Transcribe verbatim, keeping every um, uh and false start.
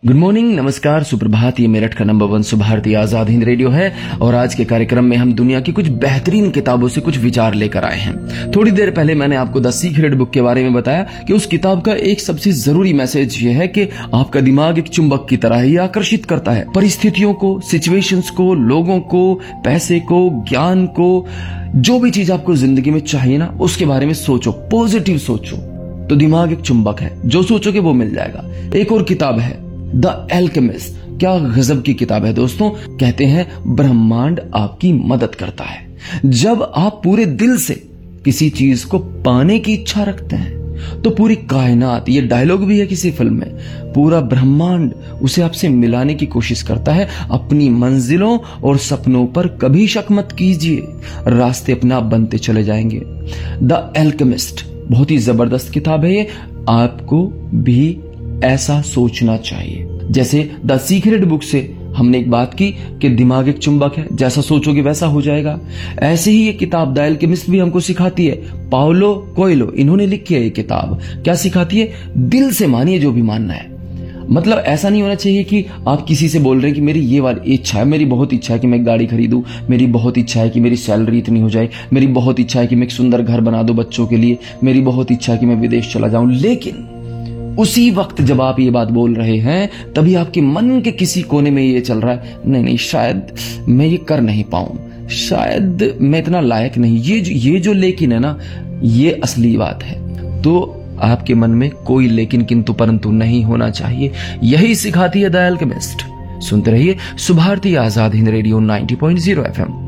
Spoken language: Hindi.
गुड मॉर्निंग, नमस्कार, सुप्रभात। ये मेरठ का number one Subharti Azad Hind radio है और आज के कार्यक्रम में हम दुनिया की कुछ बेहतरीन किताबों से कुछ विचार लेकर आए हैं। थोड़ी देर पहले मैंने आपको द सीक्रेट बुक के बारे में बताया कि उस किताब का एक सबसे जरूरी मैसेज ये है कि आपका दिमाग एक चुंबक की तरह ही आकर्षित करता है। परिस्थितियों को, सिचुएशंस को, लोगों को, पैसे को, ज्ञान को, जो भी चीज आपको जिंदगी में चाहिए ना, उसके बारे में सोचो, पॉजिटिव सोचो, तो दिमाग एक चुंबक है, जो सोचोगे वो मिल जाएगा। एक और किताब है द एल्केमिस्ट। क्या गजब की किताब है दोस्तों। कहते हैं ब्रह्मांड आपकी मदद करता है। जब आप पूरे दिल से किसी चीज को पाने की इच्छा रखते हैं तो पूरी कायनात, ये डायलॉग भी है किसी फिल्म में, पूरा ब्रह्मांड उसे आपसे मिलाने की कोशिश करता है। अपनी मंजिलों और सपनों पर कभी शक मत कीजिए, रास्ते अपने आप बनते चले जाएंगे। द एल्केमिस्ट बहुत ही जबरदस्त किताब है ये। आपको भी ऐसा सोचना चाहिए। जैसे द सीक्रेट बुक से हमने एक बात की कि दिमाग एक चुंबक है, जैसा सोचोगे वैसा हो जाएगा। ऐसे ही ये किताब द एल्केमिस्ट भी हमको सिखाती है। पाउलो कोएल्हो, इन्होंने लिखी है ये किताब। क्या सिखाती है? दिल से मानिए जो भी मानना है। मतलब ऐसा नहीं होना चाहिए कि आप किसी से बोल रहे हैं कि मेरी ये वाली इच्छा है, मेरी बहुत इच्छा है कि मैं एक गाड़ी खरीदूं, मेरी बहुत इच्छा है कि मेरी सैलरी इतनी हो जाए, मेरी बहुत इच्छा है कि मैं एक सुंदर घर बना दूं बच्चों के लिए, मेरी बहुत इच्छा है कि मैं विदेश चला जाऊं। लेकिन उसी वक्त जब आप ये बात बोल रहे हैं तभी आपके मन के किसी कोने में ये चल रहा है, नहीं नहीं शायद मैं ये कर नहीं पाऊं, शायद मैं इतना लायक नहीं। ये ये जो लेकिन है ना, ये असली बात है। तो आपके मन में कोई लेकिन किंतु परंतु नहीं होना चाहिए। यही सिखाती है द एल्केमिस्ट। सुनते रहिए Subharti Azad Hind radio ninety point zero FM.